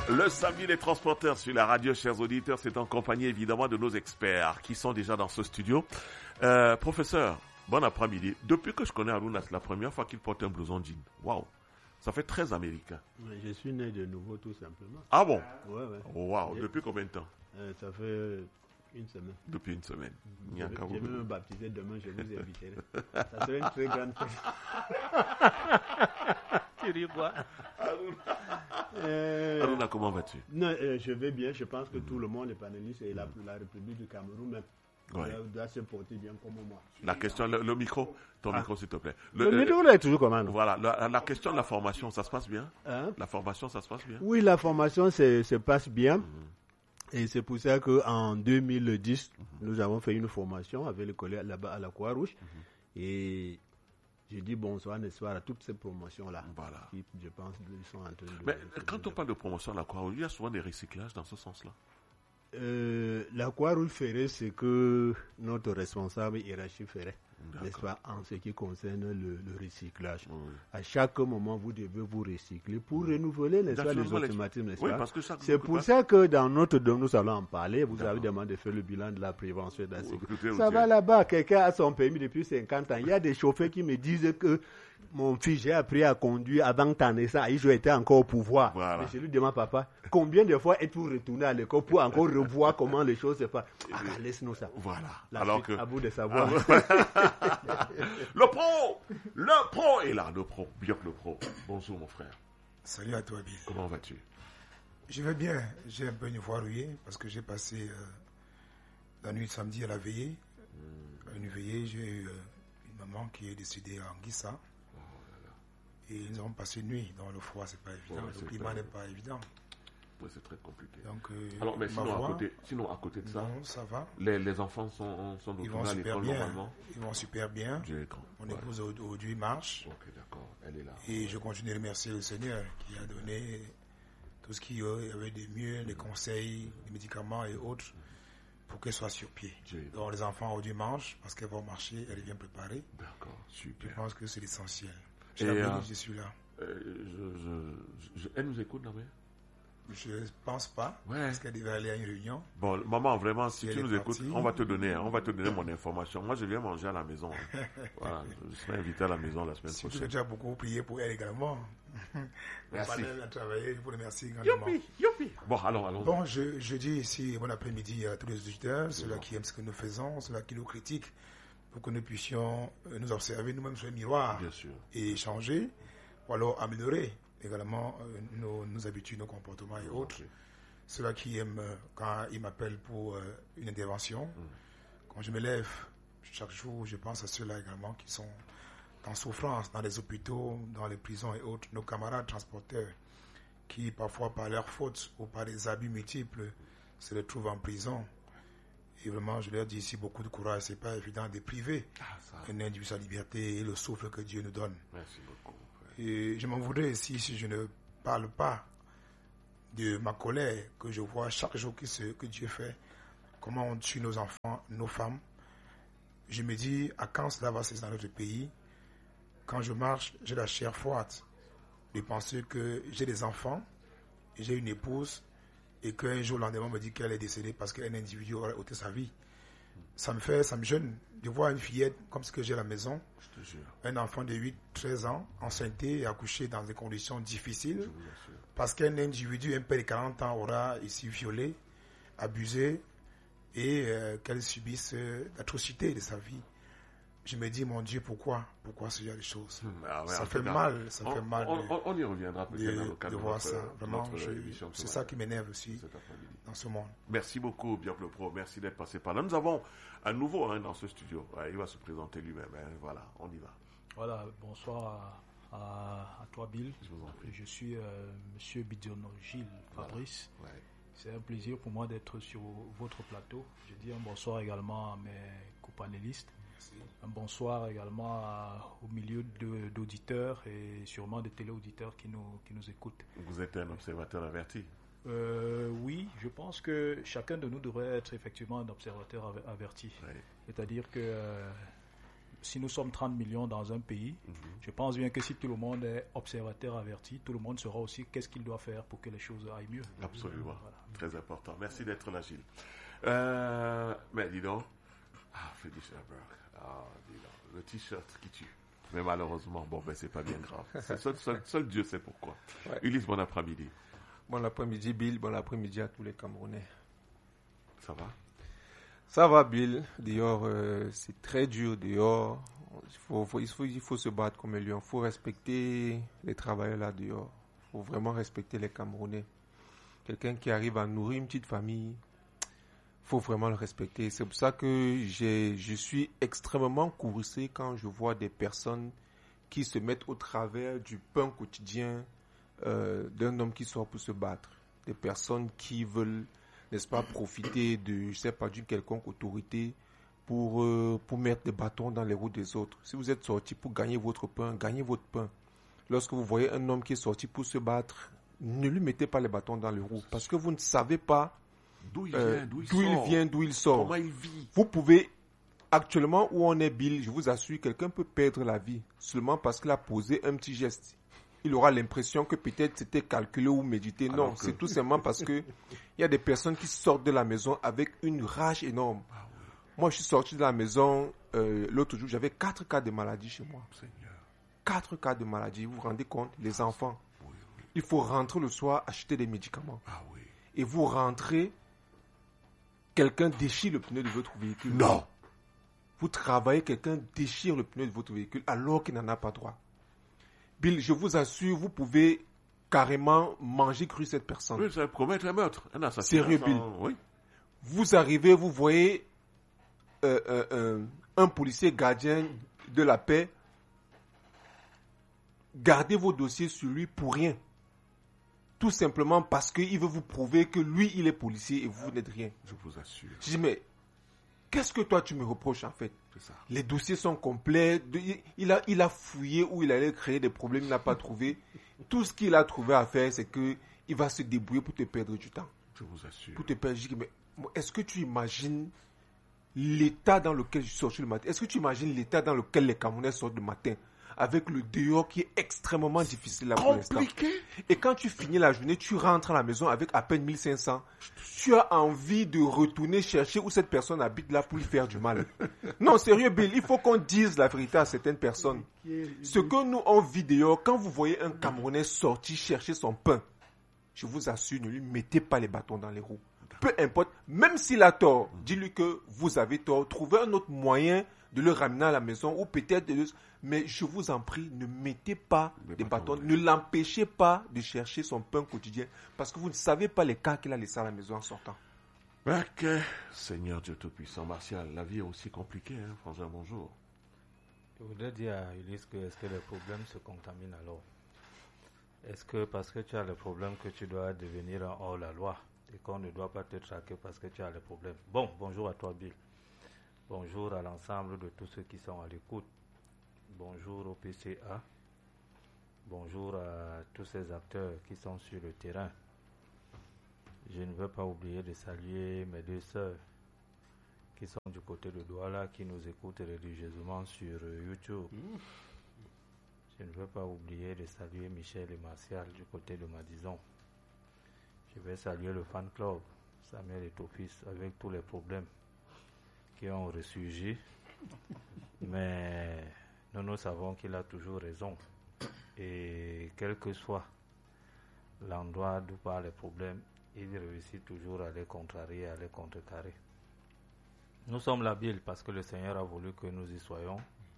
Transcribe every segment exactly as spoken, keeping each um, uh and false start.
Le samedi des transporteurs sur la radio, chers auditeurs, c'est en compagnie évidemment de nos experts qui sont déjà dans ce studio. Euh, professeur, bon après-midi. Depuis que je connais Aruna, c'est la première fois qu'il porte un blouson jean. Waouh, ça fait très américain. Je suis né de nouveau tout simplement. Ah bon? Ouais, ouais. Waouh, depuis combien de temps? euh, Ça fait une semaine. Depuis une semaine. Je vais, je vais me baptiser demain, je vous inviterai. Ça serait une très grande fête. Tu ris quoi? Aruna, euh, Aruna, comment vas-tu? Non, euh, je vais bien. Je pense que tout le monde, les panélistes et la, la République du Cameroun même, Ouais. doit, doit se porter bien comme moi. La question, le, le micro, ton Ah. micro s'il te plaît. Le, le micro est toujours comment? Voilà, la, la question de la formation, ça se passe bien? Hein? La formation, ça se passe bien? Oui, la formation se, se passe bien. Mm-hmm. Et c'est pour ça qu'en deux mille dix, mm-hmm. nous avons fait une formation avec le collègue là-bas à la Croix-Rouge. Mm-hmm. Et je dis bonsoir, n'est-ce pas, à toutes ces promotions-là. Voilà. Qui, je pense, ils sont en train de... Mais quand on parle de promotion à la Croix-Rouge, il y a souvent des recyclages dans ce sens-là. Euh, la Croix-Rouge ferait ce que notre responsable hiérarchique ferait, n'est-ce pas, en ce qui concerne le, le recyclage. Oui. À chaque moment, vous devez vous recycler pour renouveler, n'est-ce pas, les automatismes, n'est-ce oui, pas? Parce que ça, c'est pour ça que dans notre dôme, nous allons en parler. Vous avez demandé de faire le bilan de la prévention et de la sécurité. Ça va là-bas. Quelqu'un a son permis depuis cinquante ans. Il y a des chauffeurs qui me disent que mon fils, j'ai appris à conduire avant ta naissance. Il était encore au pouvoir. Voilà. Mais je lui demande, papa, combien de fois es-tu retourné à l'école pour encore revoir comment les choses se passent? Ah, laisse-nous ça. Voilà. La Alors suite, que... à bout de savoir. Le pro! Le pro est là, le pro. Bien le pro. Bonjour, mon frère. Salut à toi, Bill. Comment vas-tu? Je vais bien. J'ai un peu une voix rouillée parce que j'ai passé euh, la nuit de samedi à la veillée. Mm. À une veillée, j'ai eu euh, une maman qui est décédée en Guissa. Et nous avons passé une nuit dans le froid, c'est pas évident. Ouais, le climat pas... n'est pas évident. Oui, c'est très compliqué. Donc, euh, Alors, mais sinon, voix, à côté, sinon, à côté de ça, non, ça va. Les, les enfants sont, sont ils vont à super l'école bien. normalement. Ils vont super bien. Dieu est grand. Mon ouais. épouse aujourd'hui marche. Ok, d'accord. Elle est là. Et ouais. je continue de remercier le Seigneur qui a donné tout ce qu'il y avait de mieux, des conseils, des médicaments et autres pour qu'elle soit sur pied. Dieu Donc les enfants aujourd'hui mangent parce qu'elles vont marcher, elle est bien préparée. D'accord, super. Je pense que c'est l'essentiel. Je, et, euh, euh, je suis là. Euh, je, je, je, elle nous écoute, non mais je ne pense pas, ouais. parce qu'elle devait aller à une réunion. Bon, maman, vraiment, si, si tu nous partie, écoutes, on va te donner, on va te donner mon information. Moi, je viens manger à la maison. Hein. Voilà, je serai invité à la maison la semaine si prochaine. Tu as déjà beaucoup prié pour elle également. Merci. Elle a travaillé, je vous remercie grandement. Youpi, youpi. Bon, allons, allons. Bon, je, je dis ici bon après-midi à tous les auditeurs, ceux-là qui aiment ce que nous faisons, ceux-là qui nous critiquent, pour que nous puissions nous observer nous-mêmes sur le miroir. Bien sûr. Et échanger, ou alors améliorer également euh, nos, nos habitudes, nos comportements et autres. Okay. Ceux-là qui aiment, euh, quand ils m'appellent pour euh, une intervention, mm. quand je me lève, chaque jour, je pense à ceux-là également qui sont en souffrance dans les hôpitaux, dans les prisons et autres, nos camarades transporteurs qui, parfois par leur faute ou par des abus multiples, se retrouvent en prison. Et vraiment, je leur dis ici beaucoup de courage, c'est pas évident de priver ah, un individu sa liberté et le souffle que Dieu nous donne. Merci beaucoup. Et je m'en voudrais ici si je ne parle pas de ma colère que je vois chaque jour que, ce, que Dieu fait, comment on tue nos enfants, nos femmes. Je me dis, à quand cela va cesser dans notre pays? Quand je marche, j'ai la chair froide de penser que j'ai des enfants, j'ai une épouse, et qu'un jour, le lendemain, on me dit qu'elle est décédée parce qu'un individu aurait ôté sa vie. Ça me fait, ça me gêne de voir une fillette comme ce que j'ai à la maison, je te jure. Un enfant de huit treize ans, enceinté et accouché dans des conditions difficiles, parce qu'un individu, un père de quarante ans, aura ici violé, abusé, et euh, qu'elle subisse euh, l'atrocité de sa vie. Je me dis, mon Dieu, pourquoi Pourquoi ce genre de choses ah ouais, Ça fait cas, mal, ça on, fait mal on, de, on, on y reviendra peut-être dans le cadre de voir notre, ça. Vraiment, je, c'est ça va. qui m'énerve aussi dans ce monde. Merci beaucoup, Bien le Pro. Merci d'être passé par là. Nous avons un nouveau hein, dans ce studio. Ouais, il va se présenter lui-même. Hein. Voilà, on y va. Voilà, bonsoir à, à, à toi, Bill. Je vous en prie. Je suis euh, Monsieur Bidiono Gilles Fabrice. Voilà. Ouais. C'est un plaisir pour moi d'être sur votre plateau. Je dis un bonsoir également à mes copanélistes. Merci. Un bonsoir également à, au milieu de, d'auditeurs et sûrement des téléauditeurs qui nous, qui nous écoutent. Vous êtes un observateur averti. Euh, oui, je pense que chacun de nous devrait être effectivement un observateur averti. Oui. C'est-à-dire que euh, si nous sommes trente millions dans un pays, mm-hmm. je pense bien que si tout le monde est observateur averti, tout le monde saura aussi qu'est-ce qu'il doit faire pour que les choses aillent mieux. Absolument, voilà. Très important. Merci d'être là, Gilles. Euh, mais dis donc, ah, Freddy Sherberg, ah, dis donc, le t-shirt qui tue. Mais malheureusement, bon, ben c'est pas bien grave. Seul, seul, seul Dieu sait pourquoi. Ouais. Ulysse, bon après-midi. Bon après-midi, Bill. Bon après-midi à tous les Camerounais. Ça va? Ça va, Bill. Dehors, euh, c'est très dur. Dehors, il faut, faut, il faut, il faut se battre comme un lion. Il faut respecter les travailleurs là dehors. Il faut vraiment respecter les Camerounais. Quelqu'un qui arrive à nourrir une petite famille, il faut vraiment le respecter. C'est pour ça que j'ai, je suis extrêmement courroucé quand je vois des personnes qui se mettent au travers du pain quotidien euh, d'un homme qui sort pour se battre. Des personnes qui veulent, n'est-ce pas, profiter de, je sais pas, d'une quelconque autorité pour, euh, pour mettre des bâtons dans les roues des autres. Si vous êtes sorti pour gagner votre pain, gagnez votre pain. Lorsque vous voyez un homme qui est sorti pour se battre, ne lui mettez pas les bâtons dans les roues parce que vous ne savez pas d'où il, euh, vient, d'où il, d'où il vient, d'où il sort. Comment il vit. Vous pouvez, actuellement où on est, Bill, je vous assure, quelqu'un peut perdre la vie seulement parce qu'il a posé un petit geste. Il aura l'impression que peut-être c'était calculé ou médité. Alors non, que... c'est tout simplement parce que il y a des personnes qui sortent de la maison avec une rage énorme. Ah oui. Moi, je suis sorti de la maison euh, l'autre jour, j'avais quatre cas de maladie chez moi. Seigneur. Quatre cas de maladie, vous vous rendez compte, les enfants. Oui, oui. Il faut rentrer le soir, acheter des médicaments. Ah oui. Et vous rentrez, quelqu'un déchire le pneu de votre véhicule. Non. Vous travaillez, quelqu'un déchire le pneu de votre véhicule alors qu'il n'en a pas droit. Bill, je vous assure, vous pouvez carrément manger cru cette personne. Oui, ça commettre un meurtre, un assassinat. Sérieux, Bill. Sans... Oui. Vous arrivez, vous voyez euh, euh, euh, un policier gardien de la paix. Gardez vos dossiers sur lui pour rien. Tout simplement parce qu'il veut vous prouver que lui, il est policier et vous n'êtes rien. Je vous assure. Je dis, mais qu'est-ce que toi, tu me reproches en fait? C'est ça. Les dossiers sont complets. Il a, il a fouillé où il allait créer des problèmes, il n'a pas trouvé. Tout ce qu'il a trouvé à faire, c'est qu'il va se débrouiller pour te perdre du temps. Je vous assure. Pour te perdre. Je dis, mais est-ce que tu imagines l'état dans lequel je sors le matin? Est-ce que tu imagines l'état dans lequel les Camerounais sortent le matin? Avec le dehors qui est extrêmement difficile là pour l'instant. Et quand tu finis la journée, tu rentres à la maison avec à peine mille cinq cents. Tu as envie de retourner chercher où cette personne habite là pour lui faire du mal. Non, sérieux, Bill, il faut qu'on dise la vérité à certaines personnes. Ce que nous, on vit dehors, quand vous voyez un Camerounais sortir chercher son pain, je vous assure, ne lui mettez pas les bâtons dans les roues. Peu importe, même s'il a tort, dis-lui que vous avez tort. Trouvez un autre moyen de le ramener à la maison ou peut-être de... Mais je vous en prie, ne mettez pas des, des bâtons, ne l'empêchez pas de chercher son pain quotidien parce que vous ne savez pas les cas qu'il a laissés à la maison en sortant. Ok, Seigneur Dieu Tout-Puissant, Martial, la vie est aussi compliquée, hein, François, bonjour. Je voudrais dire à Ulysse que est-ce que les problèmes se contaminent alors? Est-ce que parce que tu as le problème que tu dois devenir en hors la loi et qu'on ne doit pas te traquer parce que tu as le problème? Bon, bonjour à toi Bill. Bonjour à l'ensemble de tous ceux qui sont à l'écoute. Bonjour au P C A. Bonjour à tous ces acteurs qui sont sur le terrain. Je ne veux pas oublier de saluer mes deux sœurs qui sont du côté de Douala, qui nous écoutent religieusement sur YouTube. Mmh. Je ne veux pas oublier de saluer Michel et Martial du côté de Madison. Je vais saluer le fan club, Samuel et Topis, avec tous les problèmes qui ont ressurgi. Mais nous, nous savons qu'il a toujours raison. Et quel que soit l'endroit d'où part les problèmes, il réussit toujours à les contrarier, à les contrecarrer. Nous sommes labiles parce que le Seigneur a voulu que nous y soyons.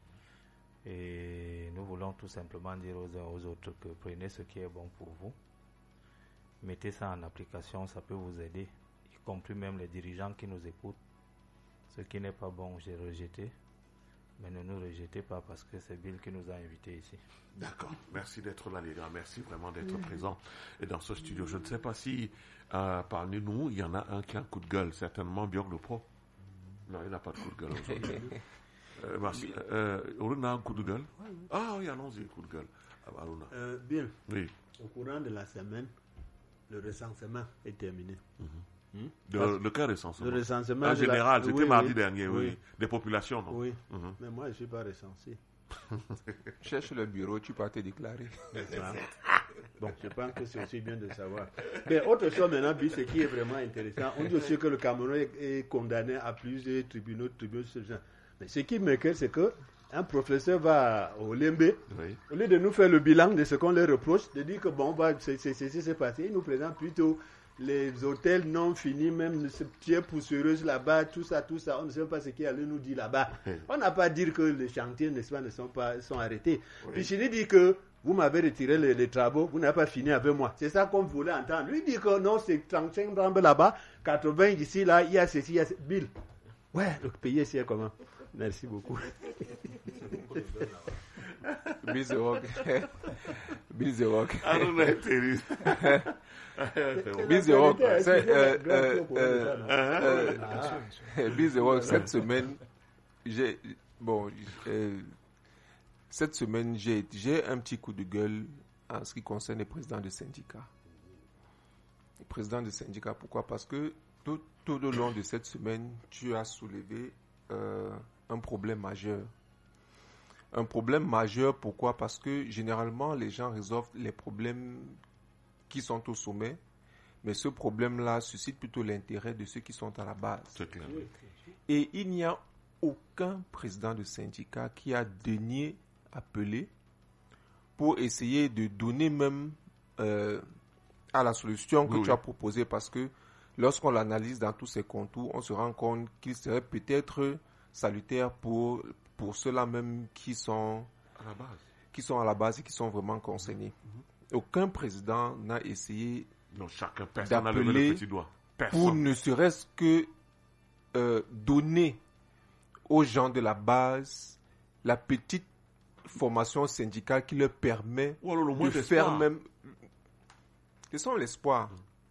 Et nous voulons tout simplement dire aux uns aux autres que prenez ce qui est bon pour vous. Mettez ça en application, ça peut vous aider. Y compris même les dirigeants qui nous écoutent. Ce qui n'est pas bon, j'ai rejeté. Mais ne nous rejetez pas parce que c'est Bill qui nous a invités ici. D'accord. Merci d'être là, les gars. Merci vraiment d'être présent et dans ce studio. Je ne sais pas si euh, parmi nous, il y en a un qui a un coup de gueule. Certainement Björk le Pro. Non, il n'a pas de coup de gueule aujourd'hui. euh, merci. Euh, on a un coup de gueule? Ah oui, allons-y, coup de gueule. Ah, bah, euh, bien. Oui. Au courant de la semaine, le recensement est terminé. Mm-hmm. Hmm? De, de quel recensement? Le recensement. En général, la... c'était oui, mardi oui, dernier, oui. oui. Des populations, non? Oui. Mm-hmm. Mais moi, je ne suis pas recensé. Cherche le bureau, tu peux te déclarer. Bon, je pense que c'est aussi bien de savoir. Mais autre chose maintenant, ce qui est vraiment intéressant, on dit aussi que le Cameroun est, est condamné à plusieurs tribunaux, tribunaux, mais ce qui m'inquiète, c'est que un professeur va au Lembe, oui. Au lieu de nous faire le bilan de ce qu'on leur reproche, de dire que bon, bah, c'est ce qui s'est passé, il nous présente plutôt les hôtels non finis, même ces pierres poussiéreuses là-bas, tout ça, tout ça, on ne sait pas ce qu'il allait nous dire là-bas. Oui. On n'a pas dit que les chantiers, n'est-ce pas, ne sont pas sont arrêtés. Oui. Puis je lui dis que vous m'avez retiré les, les travaux, vous n'avez pas fini avec moi. C'est ça qu'on voulait entendre. Lui dit que non, c'est trente-cinq rambes là-bas, quatre-vingts ici, là, il y a ceci, il y a ceci. Bill. Ouais, le pays c'est comment? Merci beaucoup. Bill the Rock. Bill the Rock. I don't know, Terry. Bill the Rock. Bill the Rock, cette semaine, j'ai. Bon, euh, cette semaine, j'ai, j'ai un petit coup de gueule en ce qui concerne les présidents de syndicats. Les présidents de syndicats, pourquoi? Parce que tout, tout au long de cette semaine, tu as soulevé euh, un problème majeur. Un problème majeur, pourquoi? Parce que généralement, les gens résolvent les problèmes qui sont au sommet, mais ce problème-là suscite plutôt l'intérêt de ceux qui sont à la base. C'est clair. Et il n'y a aucun président de syndicat qui a daigné appeler pour essayer de donner même euh, à la solution que oui, tu oui. as proposée, parce que lorsqu'on l'analyse dans tous ses contours, on se rend compte qu'il serait peut-être salutaire pour, pour ceux-là même qui sont à la base, qui sont à la base et qui sont vraiment concernés. Mm-hmm. Aucun président n'a essayé non, chacun, d'appeler le petit doigt. Pour ne serait-ce que euh, donner aux gens de la base la petite formation syndicale qui leur permet oh, alors, de faire même... C'est ça l'espoir.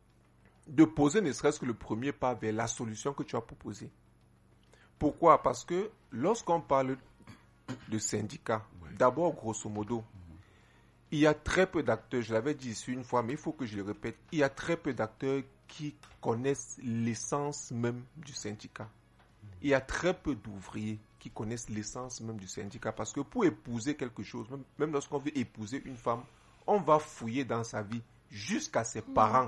De poser ne serait-ce que le premier pas vers la solution que tu as proposée. Pourquoi? Parce que lorsqu'on parle de syndicats, oui. d'abord, grosso modo, mm-hmm. il y a très peu d'acteurs, je l'avais dit ici une fois, mais il faut que je le répète, il y a très peu d'acteurs qui connaissent l'essence même du syndicat. Mm-hmm. Il y a très peu d'ouvriers qui connaissent l'essence même du syndicat, parce que pour épouser quelque chose, même, même lorsqu'on veut épouser une femme, on va fouiller dans sa vie jusqu'à ses mmh. parents.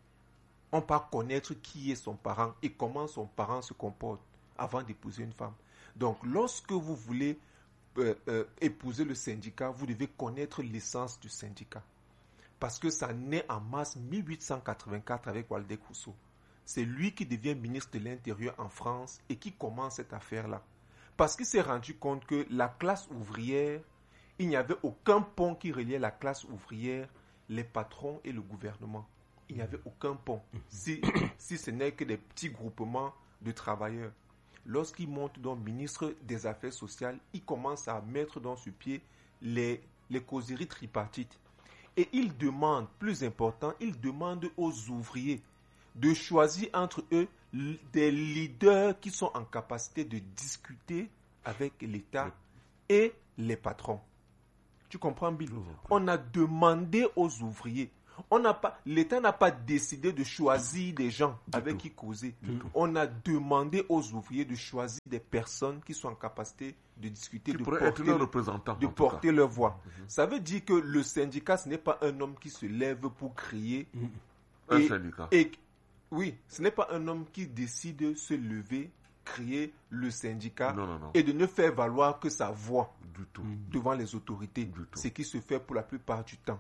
On va connaître qui est son parent et comment son parent se comporte avant d'épouser une femme. Donc, lorsque vous voulez euh, euh, épouser le syndicat, vous devez connaître l'essence du syndicat. Parce que ça naît en mars mille huit cent quatre-vingt-quatre avec Waldeck Rousseau. C'est lui qui devient ministre de l'Intérieur en France et qui commence cette affaire-là. Parce qu'il s'est rendu compte que la classe ouvrière, il n'y avait aucun pont qui reliait la classe ouvrière, les patrons et le gouvernement. Il n'y avait aucun pont, si, si ce n'est que des petits groupements de travailleurs. Lorsqu'il monte donc ministre des Affaires sociales, il commence à mettre dans ce pied les, les causeries tripartites. Et il demande, plus important, il demande aux ouvriers de choisir entre eux des leaders qui sont en capacité de discuter avec l'État et les patrons. Tu comprends, Bill? On a demandé aux ouvriers. On n'a pas, l'État n'a pas décidé de choisir des gens du avec tout. qui causer. Du On a demandé aux ouvriers de choisir des personnes qui sont en capacité de discuter, qui de porter, le, de porter leur voix. Mm-hmm. Ça veut dire que le syndicat, ce n'est pas un homme qui se lève pour crier. Mm-hmm. Et, un syndicat. Et, oui, ce n'est pas un homme qui décide de se lever, créer le syndicat non, non, non. et de ne faire valoir que sa voix du tout. devant les autorités. Ce qui se fait pour la plupart du temps.